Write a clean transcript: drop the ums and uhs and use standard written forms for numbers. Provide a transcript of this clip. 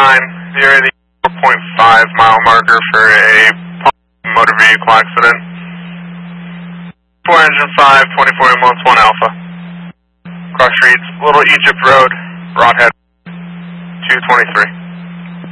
You're the 4.5 mile marker for a motor vehicle accident. 4 engine 5, 24 ambulance 1 Alpha. Cross streets, Little Egypt Road, Broadhead, 223.